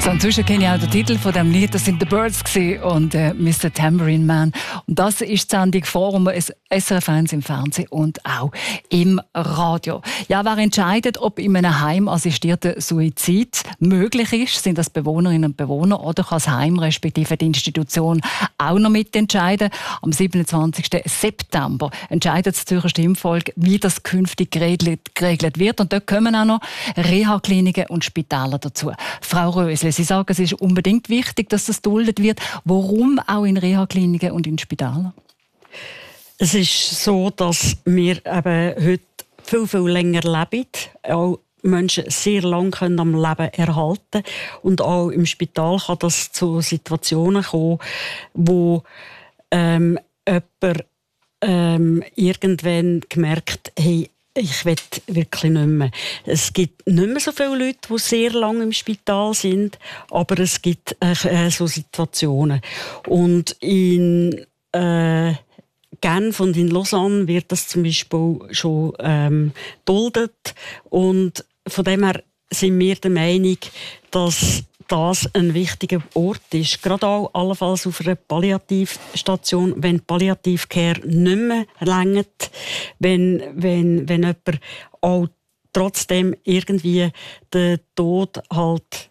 So, inzwischen kenne ich auch den Titel von dem Lied. Das sind The Birds und Mr. Tambourine Man. Und das ist die Sendung Forum SRF 1 im Fernsehen und auch im Radio. Ja, wer entscheidet, ob in einem Heim assistierter Suizid möglich ist? Sind das Bewohnerinnen und Bewohner oder kann das Heim respektive die Institution auch noch mitentscheiden? Am 27. September entscheidet das Zürcher Stimmvolk, wie das künftig geregelt wird. Und dort kommen auch noch Reha-Kliniken und Spitäler dazu. Frau Rösle, Sie sagen, es ist unbedingt wichtig, dass das geduldet wird. Warum auch in Reha-Kliniken und in Spitälern? Es ist so, dass wir eben heute viel, viel länger leben. Auch Menschen sehr lange am Leben erhalten. Und auch im Spital kann das zu Situationen kommen, wo jemand irgendwann gemerkt hat, hey, ich will wirklich nicht mehr. Es gibt nicht mehr so viele Leute, die sehr lange im Spital sind, aber es gibt so Situationen. Und in Genf und in Lausanne wird das zum Beispiel schon duldet. Und von dem her sind wir der Meinung, dass das ein wichtiger Ort ist. Gerade auch allenfalls auf einer Palliativstation, wenn Palliativcare nicht mehr reicht, wenn jemand auch trotzdem irgendwie den Tod halt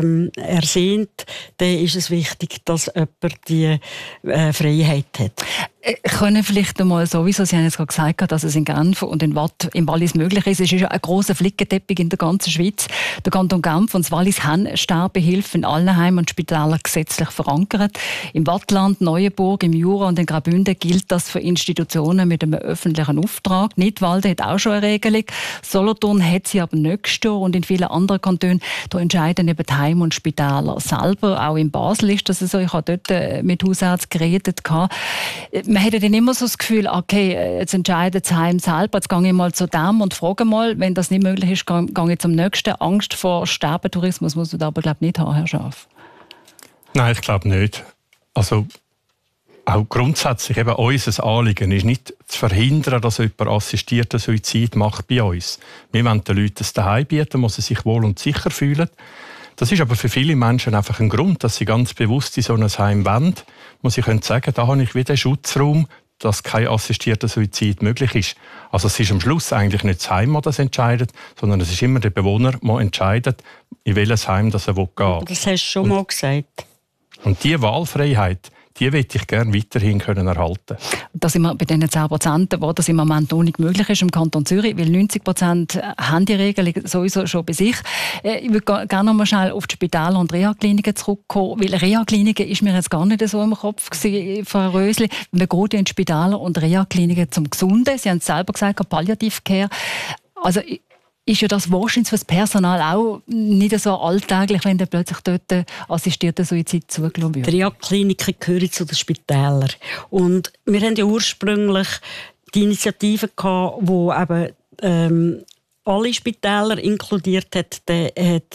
ersehnt, dann ist es wichtig, dass jemand die Freiheit hat. Können vielleicht einmal sowieso, Sie haben jetzt gerade gesagt, dass es in Genf und in Watt im Wallis möglich ist. Es ist ja ein grosser Flickenteppich in der ganzen Schweiz. Der Kanton Genf und das Wallis haben Sterbehilfe in allen Heimen und Spitälern gesetzlich verankert. Im Wattland, Neuenburg, im Jura und in Graubünden gilt das für Institutionen mit einem öffentlichen Auftrag. Nidwalden hat auch schon eine Regelung. Solothurn hat sie aber nicht gestört und in vielen anderen Kantonen da entscheiden eben die Heim- und Spitäler selber. Auch in Basel ist das so. Ich habe dort mit Hausärzten geredet. Man hätte dann immer so das Gefühl, okay, jetzt entscheidet das Heim selber, jetzt gehe ich mal zu dem und frage mal, wenn das nicht möglich ist, gehe ich zum nächsten. Angst vor Sterbetourismus muss man da aber, glaube ich, nicht haben, Herr Schaaf. Nein, ich glaube nicht. Also auch grundsätzlich eben unser Anliegen ist nicht zu verhindern, dass jemand assistierten Suizid macht bei uns. Wir wollen den Leuten das daheim bieten, wo sie sich wohl und sicher fühlen. Das ist aber für viele Menschen einfach ein Grund, dass sie ganz bewusst in so ein Heim wollen, wo sie können sagen, da habe ich wieder einen Schutzraum, dass kein assistierter Suizid möglich ist. Also es ist am Schluss eigentlich nicht das Heim, das das entscheidet, sondern es ist immer der Bewohner, der entscheidet, in welches Heim er gehen will. Das hast du schon mal gesagt. Und diese Wahlfreiheit, die möchte ich gerne weiterhin erhalten. Da sind wir bei diesen 10%, wo das im Moment noch nicht möglich ist im Kanton Zürich, weil 90% haben die Regelung sowieso schon bei sich. Ich würde gerne noch mal schnell auf die Spitäler und Reha-Kliniken zurückkommen, weil Reha-Kliniken ist mir jetzt gar nicht so im Kopf gewesen, Frau Rösli. Wir gehen in die Spitäler und Reha-Kliniken zum Gesunden. Sie haben es selber gesagt, Palliativcare. Also ist ja das wahrscheinlich für das Personal auch nicht so alltäglich, wenn dann plötzlich dort assistierter Suizid zugelassen wird? Die Reha-Kliniken gehören zu den Spitälern. Und wir haben ja ursprünglich die Initiative gehabt, wo eben alle Spitäler inkludiert hat. Der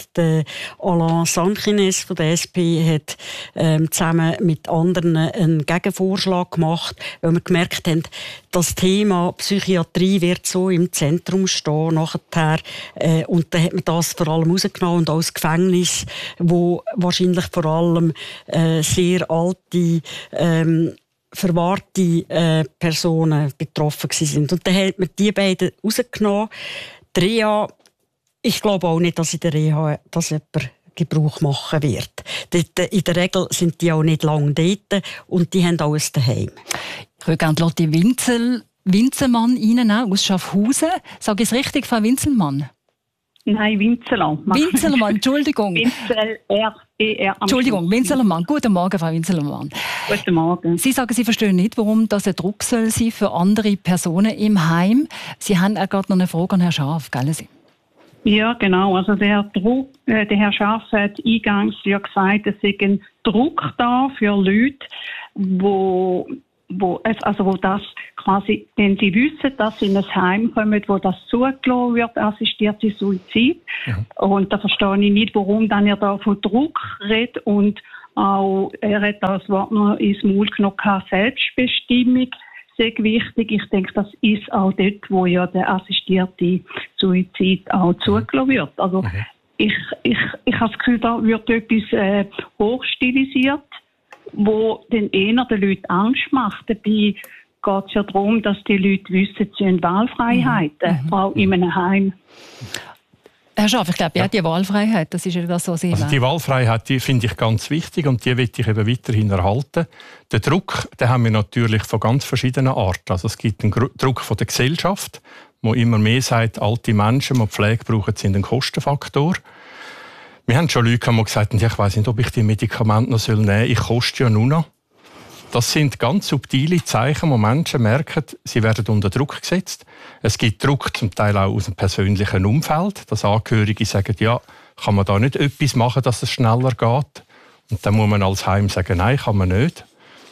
Alain Sanchines von der SP hat zusammen mit anderen einen Gegenvorschlag gemacht, weil wir gemerkt haben, das Thema Psychiatrie wird so im Zentrum stehen nachher. Und dann hat man das vor allem rausgenommen und auch das Gefängnis, wo wahrscheinlich vor allem sehr alte verwahrte Personen betroffen sind. Und dann hat man die beiden rausgenommen. Die Reha, ich glaube auch nicht, dass in der Reha dass jemand Gebrauch machen wird. In der Regel sind die auch nicht lange dort und die haben alles daheim. Ich würde gerne Lotti Winzelmann Ihnen auch aus Schaffhausen. Sage ich es richtig, Frau Winzelmann? Nein, Winzelmann. Winzelmann, Entschuldigung. Entschuldigung, Winzelmann. Guten Morgen, Frau Winzelmann. Guten Morgen. Sie sagen, Sie verstehen nicht, warum das ein Druck soll sein für andere Personen im Heim. Sie haben auch gerade noch eine Frage an Herrn Schaaf, gell? Ja, genau. Also der Herr Schaaf hat eingangs ja gesagt, es sei ein Druck da für Leute, wo das quasi, wenn sie wissen, dass sie in ein Heim kommen, wo das zugelassen wird, assistierte Suizid. Ja. Und da verstehe ich nicht, warum dann er da von Druck redet und auch, er hat das Wort noch ins Maul genommen, Selbstbestimmung sehr wichtig. Ich denke, das ist auch dort, wo ja der assistierte Suizid auch zugelassen wird. Also ich habe das Gefühl, da wird etwas hochstilisiert, wo den eher den Leuten Angst macht. Dabei geht es ja darum, dass die Leute wissen, sie haben Wahlfreiheiten, auch in einem Heim. Herr Schaaf, ich glaube, ja, die Wahlfreiheit, das ist ja das, was Sie also die Wahlfreiheit, die finde ich ganz wichtig und die will ich eben weiterhin erhalten. Den Druck, den haben wir natürlich von ganz verschiedenen Arten. Also es gibt einen Druck von der Gesellschaft, wo immer mehr sagt, alte Menschen, die Pflege brauchen, sind ein Kostenfaktor. Wir haben schon Leute, die gesagt haben, ja, ich weiss nicht, ob ich die Medikamente noch nehmen soll, ich koste ja nur noch. Das sind ganz subtile Zeichen, wo Menschen merken, sie werden unter Druck gesetzt. Es gibt Druck zum Teil auch aus dem persönlichen Umfeld, dass Angehörige sagen, ja, kann man da nicht etwas machen, dass es schneller geht? Und dann muss man als Heim sagen, nein, kann man nicht.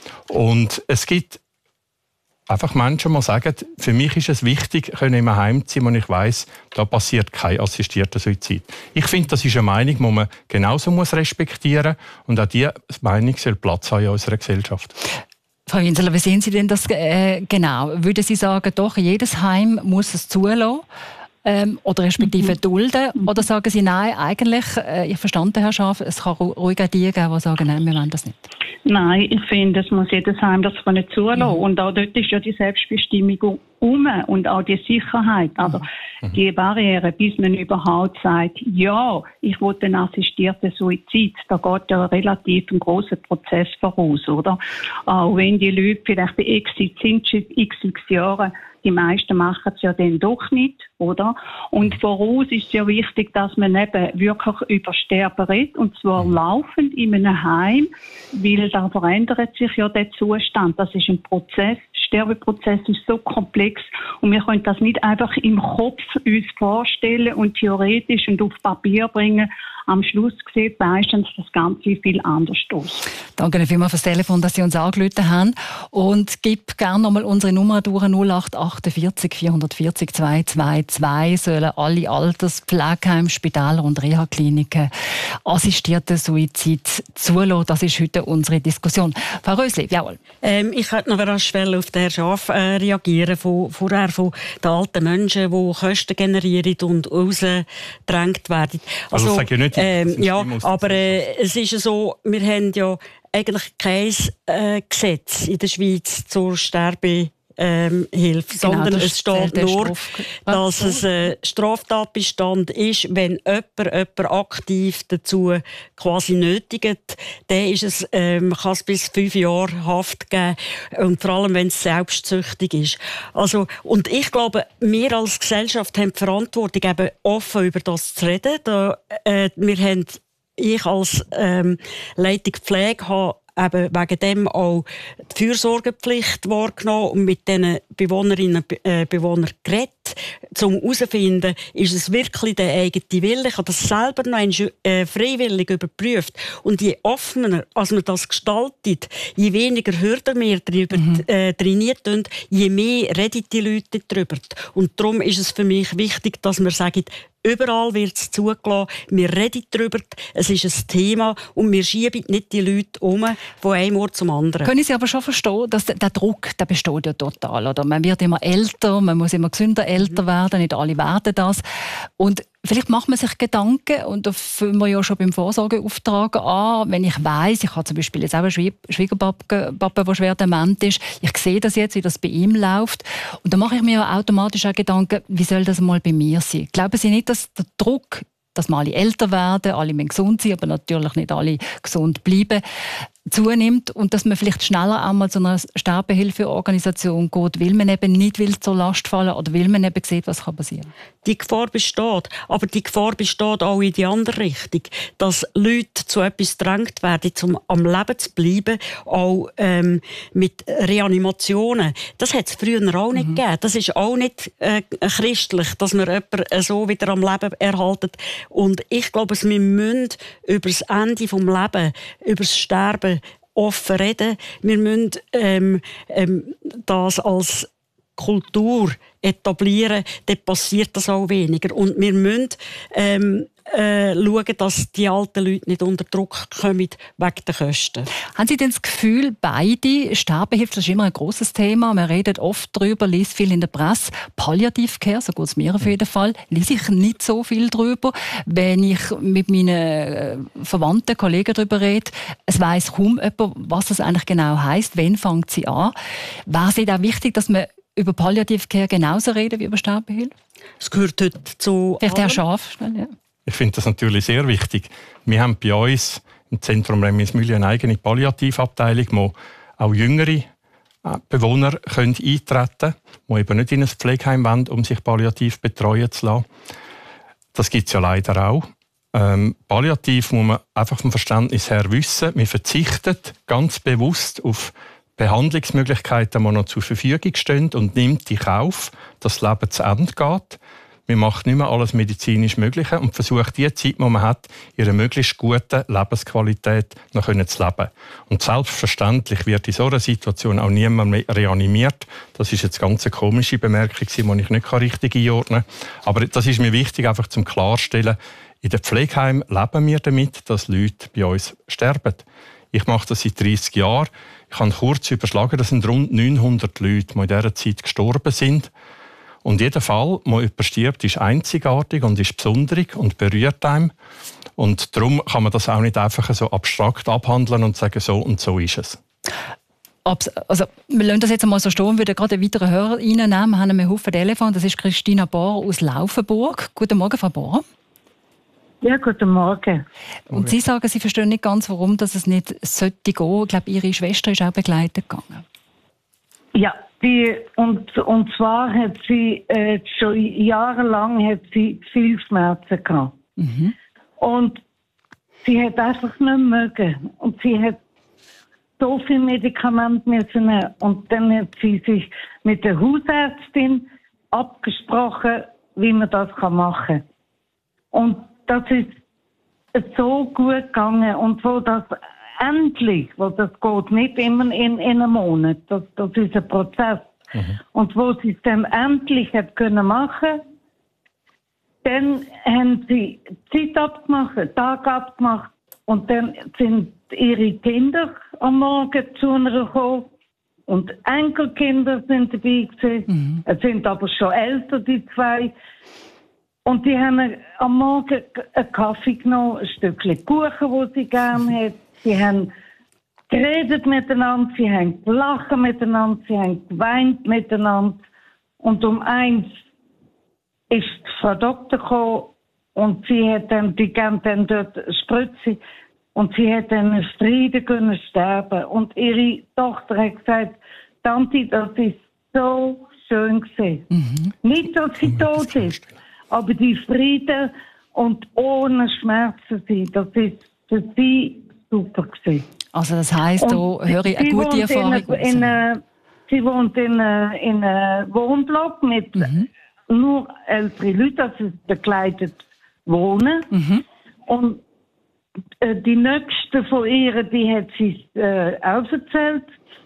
Und es gibt einfach Menschen, die sagen, für mich ist es wichtig, in einem Heim zu sein, wo ich weiss, da passiert kein assistierter Suizid. Ich finde, das ist eine Meinung, die man genauso respektieren muss. Und auch diese Meinung soll Platz haben in unserer Gesellschaft. Frau Winseler, wie sehen Sie denn das genau? Würden Sie sagen, doch, jedes Heim muss es zulassen? Oder respektive dulden? Oder sagen Sie, nein, eigentlich, ich verstand Herr Schaaf, es kann ruhig auch die geben, die sagen, nein, wir wollen das nicht? Nein, ich finde, es muss jedes Heim das nicht zulassen. Und auch dort ist ja die Selbstbestimmung und auch die Sicherheit. Also die Barriere, bis man überhaupt sagt, ja, ich will einen assistierten Suizid, da geht ja relativ ein grosser Prozess voraus, oder? Auch wenn die Leute vielleicht bei Exit sind, x Jahren, die meisten machen es ja dann doch nicht, oder? Und voraus ist es ja wichtig, dass man eben wirklich über Sterben redet, und zwar laufend in einem Heim, weil da verändert sich ja der Zustand. Das ist ein Prozess. Der Sterbeprozess ist so komplex und wir können das nicht einfach im Kopf uns vorstellen und theoretisch und auf Papier bringen. Am Schluss sieht meistens das Ganze viel anders aus. Danke vielmals fürs Telefon, dass Sie uns angerufen haben. Und gib gerne nochmal unsere Nummer durch, 0848 440 222. Sollen alle Alterspflegeheime, Spitäler und Reha-Kliniken assistierten Suizid zulassen? Das ist heute unsere Diskussion. Frau Rösli, jawohl. Ich wollte noch rasch auf den Herrn Schaaf reagieren, vorher von den alten Menschen, die Kosten generieren und rausgedrängt werden. Also sage ich nicht. Ja, aber es ist ja so, wir haben ja eigentlich kein Gesetz in der Schweiz zur Sterbehilfe, sondern es steht nur, dass es ein Straftatbestand ist, wenn jemand aktiv dazu quasi nötigt, dann ist es, kann es bis 5 Jahre Haft geben, und vor allem, wenn es selbstsüchtig ist. Also, und ich glaube, wir als Gesellschaft haben die Verantwortung, eben offen über das zu reden. Ich als Leitung Pflege habe eben wegen dem auch die Fürsorgepflicht wahrgenommen und mit diesen Bewohnerinnen und Bewohnern geredet, um herauszufinden, ist es wirklich der eigene Wille. Ich habe das selber noch freiwillig überprüft. Und je offener als man das gestaltet, je weniger Hürden wir trainiert tun, je mehr reden die Leute darüber. Und darum ist es für mich wichtig, dass wir sagen, überall wird es zugelassen. Wir reden darüber. Es ist ein Thema und wir schieben nicht die Leute von einem Ort zum anderen. Können Sie aber schon verstehen, dass der Druck, der besteht ja total, oder? Man wird immer älter, man muss immer gesünder älter werden, nicht alle werden das. Und vielleicht macht man sich Gedanken, und da fangen wir ja schon beim Vorsorgeauftrag an. Wenn ich weiss, ich habe zum Beispiel jetzt auch einen Schwiegerpapa, der schwer dement ist, ich sehe das jetzt, wie das bei ihm läuft, und dann mache ich mir ja automatisch auch Gedanken, wie soll das mal bei mir sein? Glauben Sie nicht, dass der Druck, dass wir alle älter werden, alle müssen gesund sein, aber natürlich nicht alle gesund bleiben, zunimmt und dass man vielleicht schneller einmal zu einer Sterbehilfeorganisation geht, weil man eben nicht will zur Last fallen oder weil man eben sieht, was passieren kann? Die Gefahr besteht, aber die Gefahr besteht auch in die andere Richtung, dass Leute zu etwas gedrängt werden, um am Leben zu bleiben, auch mit Reanimationen. Das hat es früher auch nicht gegeben. Das ist auch nicht christlich, dass man jemanden so wieder am Leben erhalten. Und ich glaube, wir müssen über das Ende des Lebens, über das Sterben offen reden. Wir müssen das als Kultur etablieren, dann passiert das auch weniger. Und wir müssen schauen, dass die alten Leute nicht unter Druck kommen wegen der Kosten. Haben Sie denn das Gefühl, beide Sterbehilfe, das ist immer ein grosses Thema, man redet oft darüber, liest viel in der Presse, Palliativcare, so geht es mir auf jeden Fall, lese ich nicht so viel darüber. Wenn ich mit meinen Verwandten, Kollegen darüber rede, es weiss kaum jemand, was das eigentlich genau heisst, wann fängt sie an. Wäre es auch wichtig, dass man über Palliativcare genauso reden wie über Sterbehilfe? Es gehört heute zu vielleicht Herr Schaaf. Ja. Ich finde das natürlich sehr wichtig. Wir haben bei uns im Zentrum Remismühle eine eigene Palliativabteilung, wo auch jüngere Bewohner können eintreten können, die eben nicht in ein Pflegeheim wollen, um sich palliativ betreuen zu lassen. Das gibt es ja leider auch. Palliativ muss man einfach vom Verständnis her wissen, wir verzichten ganz bewusst auf Behandlungsmöglichkeiten, die noch zur Verfügung stehen und nimmt in Kauf, dass das Leben zu Ende geht. Man macht nicht mehr alles medizinisch Mögliche und versucht, die Zeit, die man hat, in einer möglichst guten Lebensqualität noch zu leben. Und selbstverständlich wird in so einer Situation auch niemand mehr reanimiert. Das ist jetzt ganz eine komische Bemerkung, die ich nicht richtig einordnen kann. Aber das ist mir wichtig, einfach zum Klarstellen. In den Pflegeheimen leben wir damit, dass Leute bei uns sterben. Ich mache das seit 30 Jahren. Ich habe kurz überschlagen, das sind rund 900 Leute, die in dieser Zeit gestorben sind. Und jeder Fall, wo jemand stirbt, ist einzigartig und ist besonderig und berührt einem. Und darum kann man das auch nicht einfach so abstrakt abhandeln und sagen, so und so ist es. Also, wir lassen das jetzt einmal so stehen, würden gerade einen weiteren Hörer reinnehmen. Wir haben einen Haufen Telefon. Das ist Christina Bohr aus Laufenburg. Guten Morgen, Frau Bohr. Ja, guten Morgen. Und Sie sagen, Sie verstehen nicht ganz, warum das es nicht sollte gehen. Ich glaube, Ihre Schwester ist auch begleitet gegangen. Ja, und zwar hat sie schon jahrelang hat sie viel Schmerzen gehabt. Mhm. Und sie hat einfach nicht mögen. Und sie hat so viel Medikamente müssen nehmen. Und dann hat sie sich mit der Hausärztin abgesprochen, wie man das machen kann. Und das ist so gut gegangen. Und wo das endlich, weil das geht nicht immer in einem Monat, das ist ein Prozess. Mhm. Und wo sie es dann endlich hat können machen, dann haben sie Zeit abgemacht, Tag abgemacht und dann sind ihre Kinder am Morgen zu einer gekommen und Enkelkinder sind dabei gewesen. Mhm. Es sind aber schon älter, die zwei. Und die haben am Morgen einen Kaffee genommen, ein Stückchen Kuchen, das sie gerne hat. Sie haben geredet miteinander, sie haben gelacht miteinander, sie haben geweint miteinander. Und um 1 ist die Frau Doktor gekommen und sie hat dann, die gaben dann dort eine Spritze und sie hat dann in Frieden können sterben. Und ihre Tochter hat gesagt, Tante, das ist so schön gewesen. Mhm. Nicht, dass sie tot ist, aber die Frieden und ohne Schmerzen sein, das ist für sie super gewesen. Also das heisst, da höre ich eine gute Erfahrung. Sie wohnt in einem Wohnblock mit nur älteren Leuten, also begleitet wohnen. Mhm. Und die nächste von ihr, die hat sie auch erzählt.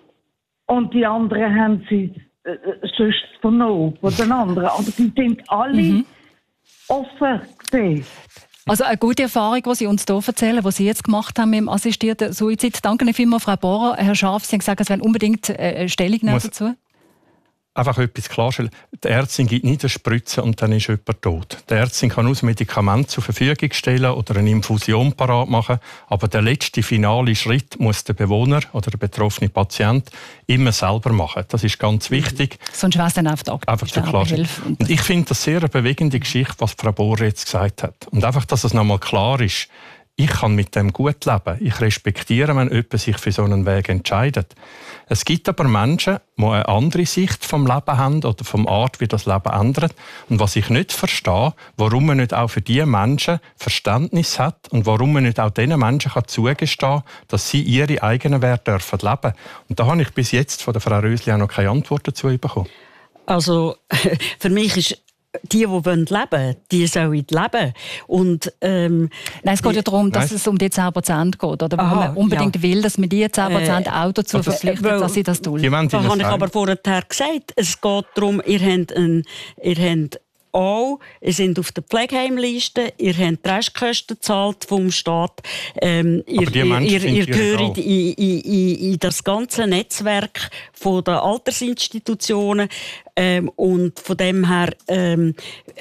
Und die anderen haben sie sonst vernommen von den anderen. Aber die sind alle offen gewesen. Also eine gute Erfahrung, die Sie uns hier erzählen, die Sie jetzt gemacht haben mit dem assistierten Suizid. Danke vielmals, Frau Bohrer. Herr Schaaf, Sie haben gesagt, es wollen unbedingt Stellung nehmen dazu. Einfach etwas klarstellen. Die Ärztin gibt nicht eine Spritze und dann ist jemand tot. Die Ärztin kann nur Medikamente zur Verfügung stellen oder eine Infusion parat machen, aber der letzte finale Schritt muss der Bewohner oder der betroffene Patient immer selber machen. Das ist ganz wichtig. Sonst wäre es dann einfach zur Klarstellung. Und ich finde das sehr eine bewegende Geschichte, was Frau Bohr jetzt gesagt hat. Und einfach, dass es nochmal klar ist, ich kann mit dem gut leben. Ich respektiere, wenn jemand sich für so einen Weg entscheidet. Es gibt aber Menschen, die eine andere Sicht vom Leben haben oder vom Art, wie das Leben ändert. Und was ich nicht verstehe, warum man nicht auch für diese Menschen Verständnis hat und warum man nicht auch diesen Menschen zugestehen kann, dass sie ihre eigenen Werte leben dürfen. Und da habe ich bis jetzt von der Frau Rösli auch noch keine Antwort dazu bekommen. Also, für mich ist die leben wollen, die sollen leben. Und, nein, es geht ja darum, dass es um die 10% geht. Oder wo man unbedingt will, dass man die 10% auch dazu verpflichtet, dass sie das tun. Da habe ich aber vorher gesagt, es geht darum, ihr habt auch, ihr seid auf der Pflegeheimliste, ihr habt die Restkosten gezahlt vom Staat, ihr gehört in das ganze Netzwerk von den Altersinstitutionen und von dem her haben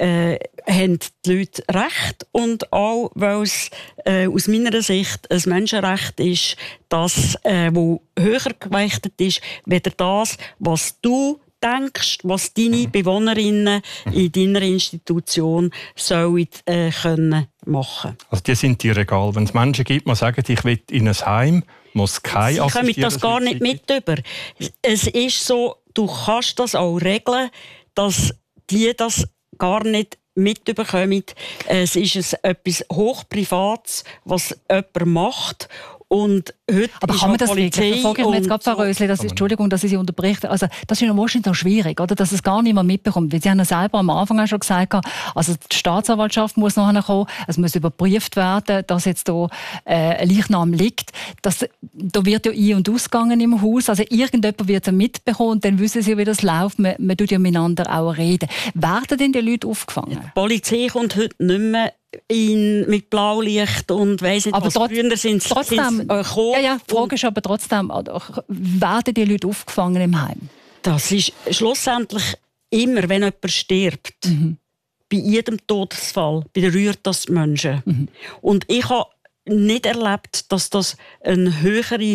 die Leute Recht und auch, weil es aus meiner Sicht ein Menschenrecht ist, das, wo höher gewichtet ist, weder das, was du denkst, was deine Bewohnerinnen in deiner Institution sollen können machen. Also die sind die Regale. Wenn es Menschen gibt, die sagen, ich will in ein Heim, muss kein Sie kommen das gar nicht mit über. Es ist so, du kannst das auch regeln, dass die das gar nicht mitbekommen. Es ist etwas Hochprivates, was jemand macht. Und heute aber kann man das wirklich? Frage ich mir jetzt gerade, Frau Rösli, Entschuldigung, dass ich Sie unterbreche. Also, das ist ja wahrscheinlich auch schwierig, oder? Dass es gar niemand mitbekommt. Weil Sie haben ja selber am Anfang auch schon gesagt, also die Staatsanwaltschaft muss nachher kommen, es muss überprüft werden, dass jetzt da ein Leichnam liegt. Da wird ja ein- und ausgegangen im Haus. Also irgendjemand wird es mitbekommen und dann wissen Sie, wie das läuft. Man tut ja miteinander auch reden. Werden denn die Leute aufgefangen? Die Polizei kommt heute nicht mehr mit Blaulicht und weiss nicht, aber was früher sind trotzdem, die Frage ist aber trotzdem, werden die Leute aufgefangen im Heim? Das ist schlussendlich immer, wenn jemand stirbt, bei jedem Todesfall berührt das die Menschen. Und ich habe nicht erlebt, dass das einen höheren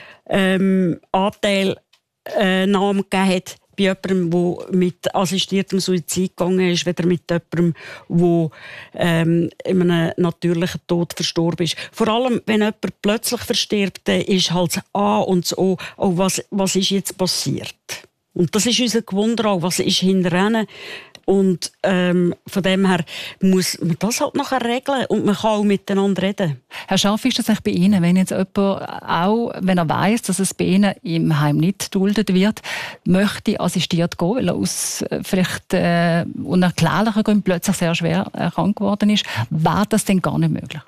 Anteil Namen gegeben hat, bei jemandem, der mit assistiertem Suizid gegangen ist, weder mit jemandem, der in einem natürlichen Tod verstorben ist. Vor allem, wenn jemand plötzlich verstirbt, dann ist halt das A und das O, oh, was ist jetzt passiert? Und das ist unser Gewunder auch, was ist hinterher. Und von dem her muss man das halt nachher regeln und man kann auch miteinander reden. Herr Schaff, ist das nicht bei Ihnen, wenn jetzt jemand, auch wenn er weiss, dass es bei Ihnen im Heim nicht geduldet wird, möchte assistiert gehen, weil er aus vielleicht unerklärlichen Gründen plötzlich sehr schwer krank geworden ist, war das denn gar nicht möglich?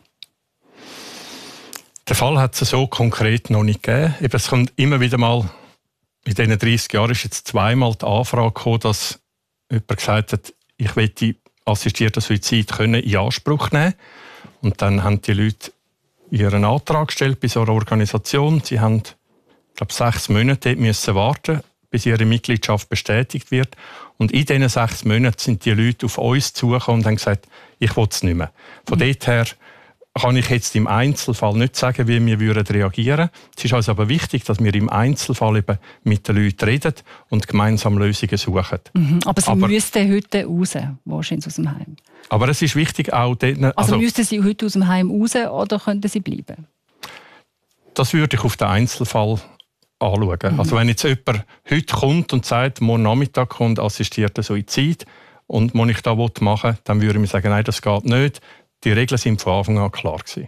Der Fall hat es so konkret noch nicht gegeben. Es kommt immer wieder mal, in diesen 30 Jahren ist jetzt zweimal die Anfrage gekommen, dass jemand gesagt hat, ich möchte assistierten Suizid in Anspruch nehmen. Und dann haben die Leute ihren Antrag gestellt bei so einer Organisation. Sie haben, ich glaube, 6 Monate müssen warten, bis ihre Mitgliedschaft bestätigt wird. Und in diesen 6 Monaten sind die Leute auf uns zugekommen und haben gesagt, ich will es nicht mehr. Von dort her kann ich jetzt im Einzelfall nicht sagen, wie wir reagieren würden. Es ist also aber wichtig, dass wir im Einzelfall eben mit den Leuten reden und gemeinsam Lösungen suchen. Aber Sie müssten heute raus, wahrscheinlich aus dem Heim. Aber es ist wichtig auch... Also müssten Sie heute aus dem Heim raus oder könnten Sie bleiben? Das würde ich auf den Einzelfall anschauen. Also wenn jetzt jemand heute kommt und sagt, morgen Nachmittag kommt assistierter Suizid und was ich da machen will, dann würde ich mir sagen, nein, das geht nicht. Die Regeln sind von Anfang an klar gewesen.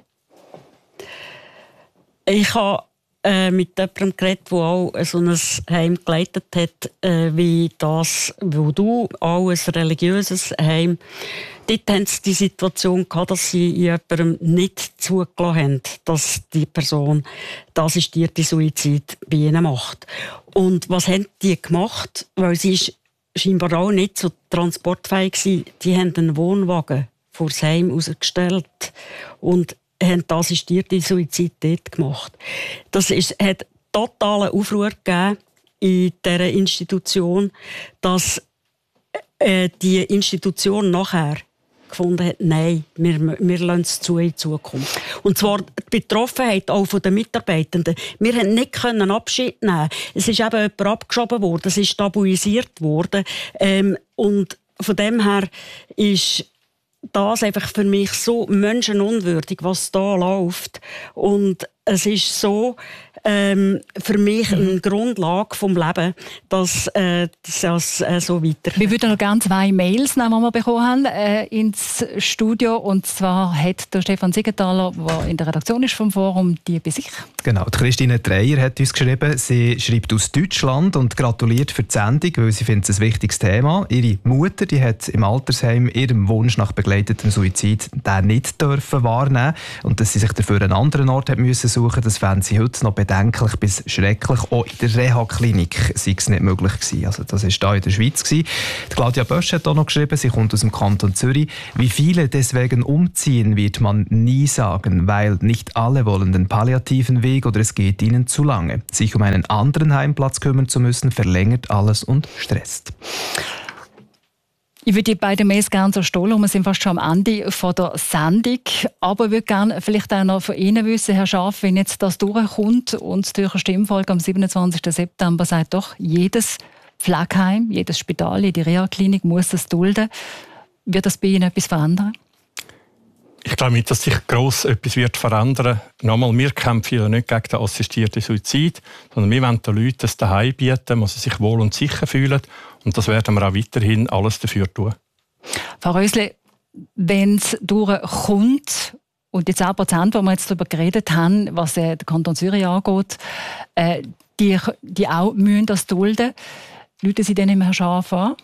Ich habe mit jemandem geredet, der auch so ein Heim geleitet hat, wie das, wo du, auch ein religiöses Heim. Dort hatten sie die Situation gehabt, dass sie jemandem nicht zugelassen haben, dass die Person den assistierten Suizid bei ihnen macht. Und was haben die gemacht? Weil sie ist scheinbar auch nicht so transportfähig war. Die haben einen Wohnwagen vor das Heim rausgestellt und haben assistierte Suizid dort gemacht. Hat totalen Aufruhr gegeben in dieser Institution, dass die Institution nachher gefunden hat, nein, wir lassen es zu in Zukunft. Und zwar die Betroffenheit auch von den Mitarbeitenden. Wir konnten nicht Abschied nehmen. Es ist eben jemand abgeschoben worden, es ist tabuisiert worden. Und von dem her ist das einfach für mich so menschenunwürdig, was da läuft. Und es ist so für mich eine Grundlage vom Leben, dass das so weitergeht. Wir würden noch gerne 2 Mails nehmen, die wir bekommen haben, ins Studio. Und zwar hat der Stefan Siegenthaler, der in der Redaktion ist vom Forum, die bei sich. Genau, die Christine Dreyer hat uns geschrieben, sie schreibt aus Deutschland und gratuliert für die Sendung, weil sie findet es ein wichtiges Thema. Ihre Mutter, die hat im Altersheim ihrem Wunsch nach begleitetem Suizid den nicht dürfen wahrnehmen und dass sie sich dafür einen anderen Ort hat müssen suchen, das fände sie heute noch bedenklich bis schrecklich. Auch in der Reha-Klinik sei es nicht möglich gewesen. Also das war da in der Schweiz gewesen. Die Claudia Bösch hat auch noch geschrieben, sie kommt aus dem Kanton Zürich. Wie viele deswegen umziehen, wird man nie sagen, weil nicht alle wollen den palliativen Weg oder es geht ihnen zu lange. Sich um einen anderen Heimplatz kümmern zu müssen, verlängert alles und stresst. Ich würde die beiden Mails gerne so stellen. Wir sind fast schon am Ende von der Sendung. Aber ich würde gerne vielleicht auch noch von Ihnen wissen, Herr Schaaf, wenn jetzt das durchkommt und das Zürcher Stimmvolk am 27. September sagt, doch, jedes Pflegeheim, jedes Spital, jede Reha-Klinik muss das dulden. Wird das bei Ihnen etwas verändern? Ich glaube nicht, dass sich gross etwas wird verändern wird. Nochmal, wir kämpfen ja nicht gegen den assistierten Suizid, sondern wir wollen den Leuten das daheim bieten, wo sie sich wohl und sicher fühlen. Und das werden wir auch weiterhin alles dafür tun. Frau Rösle, wenn es durchkommt und die 10%, wo wir jetzt darüber geredet haben, was den Kanton Zürich angeht, die auch müssen das dulden, läuten Sie dann im Herrn Schaaf an?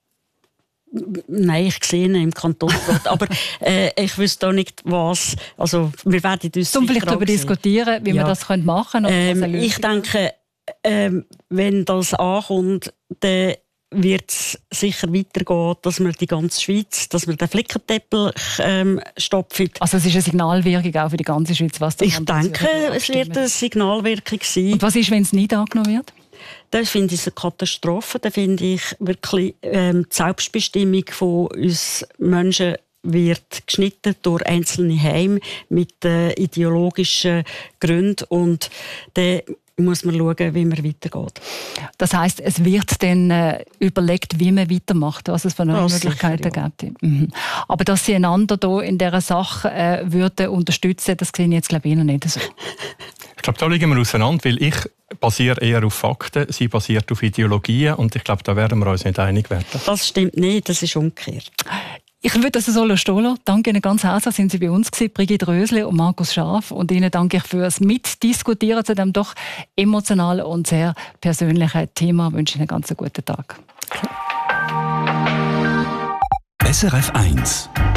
Nein, ich sehe ihn im Kantonsrat, aber ich wüsste auch nicht, was. Also, wir werden uns vielleicht darüber diskutieren, wie wir das machen können. Ich denke, wenn das ankommt, dann wird es sicher weitergehen, dass wir die ganze Schweiz, dass wir den Flickenteppich stopfen. Also es ist eine Signalwirkung auch für die ganze Schweiz, was ich denke, es wird eine Signalwirkung sein. Und was ist, wenn es nicht angenommen wird? Das finde ich eine Katastrophe. Da finde ich wirklich, die Selbstbestimmung von uns Menschen wird geschnitten durch einzelne Heime mit ideologischen Gründen. Und dann muss man schauen, wie man weitergeht. Das heisst, es wird dann überlegt, wie man weitermacht, was es für neue Möglichkeiten gibt. Mhm. Aber dass Sie einander hier in dieser Sache würden unterstützen, das sehe ich jetzt, glaube ich, noch nicht so. Ich glaube, da liegen wir auseinander, weil ich basiere eher auf Fakten, sie basiert auf Ideologien und ich glaube, da werden wir uns nicht einig werden. Das stimmt nicht, das ist umgekehrt. Ich würde das so stehen lassen. Danke Ihnen ganz herzlich, sind Sie bei uns gewesen, Brigitte Rösle und Markus Schaaf. Und Ihnen danke ich fürs Mitdiskutieren zu diesem doch emotionalen und sehr persönlichen Thema. Ich wünsche Ihnen einen ganz guten Tag. SRF 1